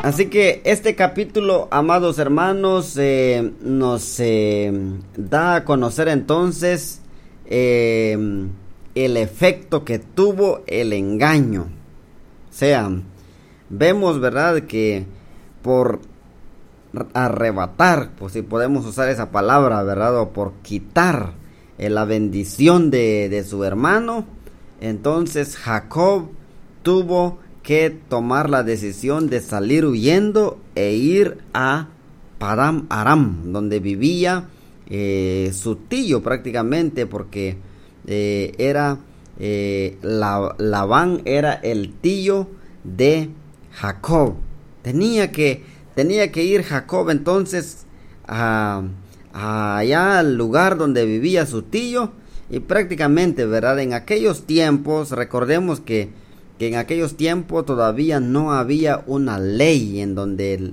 Así que este capítulo, amados hermanos, nos da a conocer entonces el efecto que tuvo el engaño. O sea, vemos, ¿verdad?, que por arrebatar, pues si podemos usar esa palabra, ¿verdad?, o por quitar la bendición de su hermano, entonces Jacob tuvo que tomar la decisión de salir huyendo e ir a Padán Aram, donde vivía su tío prácticamente, porque Labán era el tío de Jacob. Tenía que ir Jacob entonces allá al lugar donde vivía su tío, y prácticamente, ¿verdad?, en aquellos tiempos, recordemos que en aquellos tiempos todavía no había una ley en donde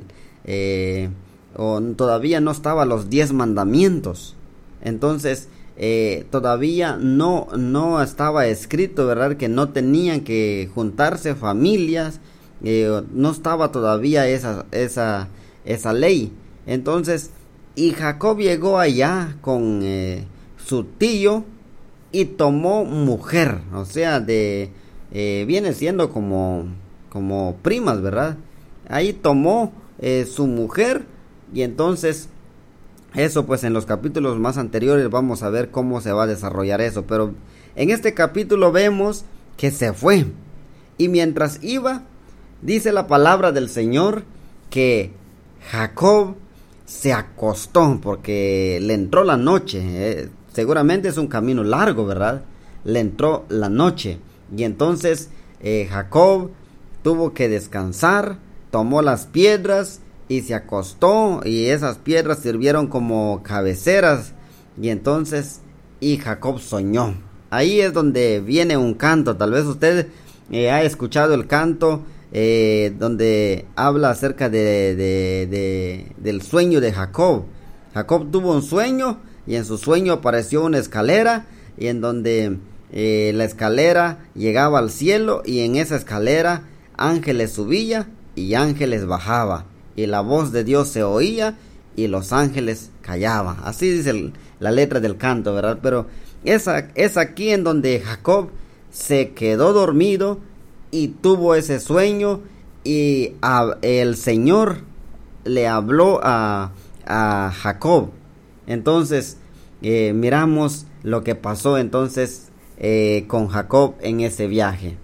todavía no estaban los 10 mandamientos. Entonces todavía no estaba escrito, ¿verdad?, que no tenían que juntarse familias. No estaba todavía esa ley. Entonces, y Jacob llegó allá con su tío y tomó mujer, o sea, viene siendo como primas, ¿verdad? Ahí tomó su mujer, y entonces eso, pues en los capítulos más anteriores vamos a ver cómo se va a desarrollar eso, pero en este capítulo vemos que se fue, y mientras iba, dice la palabra del Señor que Jacob se acostó porque le entró la noche. Seguramente es un camino largo, ¿verdad? Le entró la noche. Y entonces Jacob tuvo que descansar, tomó las piedras y se acostó, y esas piedras sirvieron como cabeceras, y entonces Jacob soñó. Ahí es donde viene un canto. Tal vez usted ha escuchado el canto donde habla acerca del sueño de Jacob. Jacob tuvo un sueño, y en su sueño apareció una escalera, y en donde la escalera llegaba al cielo, y en esa escalera ángeles subía y ángeles bajaba, y la voz de Dios se oía y los ángeles callaban. Así dice la letra del canto, ¿verdad? Pero es aquí en donde Jacob se quedó dormido y tuvo ese sueño, y el Señor le habló a Jacob. Entonces miramos lo que pasó entonces con Jacob en ese viaje.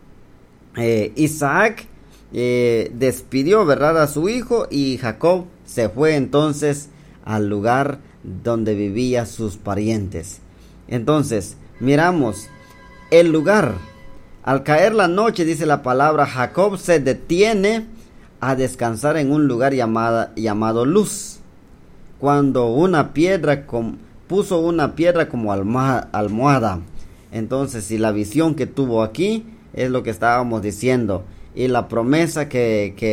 Isaac despidió, ¿verdad?, a su hijo, y Jacob se fue entonces al lugar donde vivían sus parientes. Entonces miramos el lugar. Al caer la noche, dice la palabra, Jacob se detiene a descansar en un lugar llamado Luz, cuando puso una piedra como almohada. Entonces, si la visión que tuvo aquí es lo que estábamos diciendo, y la promesa que